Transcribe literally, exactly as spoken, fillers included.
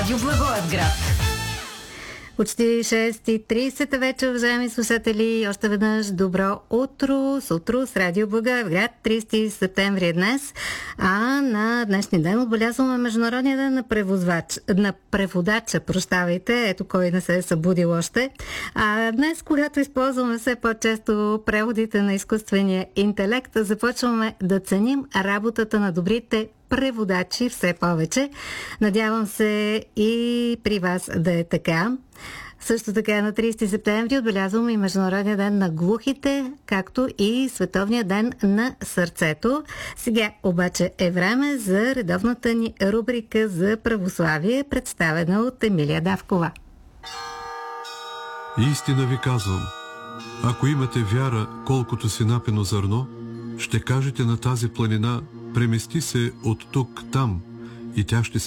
Радио Благоевград. Почти шест и трийсет вече, уважаеми слушатели. Още веднъж добро утро с утро с Радио Благоевград. трийсети септември е днес. А на днешния ден отбелязваме Международния ден на, на преводача. Прощавайте, ето кой не се е събудил още. А днес, когато използваме все по-често преводите на изкуствения интелект, започваме да ценим работата на добрите преводачи все повече. Надявам се и при вас да е така. Също така на трийсети септември отбелязваме и Международния ден на глухите, както и Световния ден на сърцето. Сега обаче е време за редовната ни рубрика за православие, представена от Емилия Давкова. Истина ви казвам, ако имате вяра колкото си напено зърно, ще кажете на тази планина: премести се от тук там, и тя ще се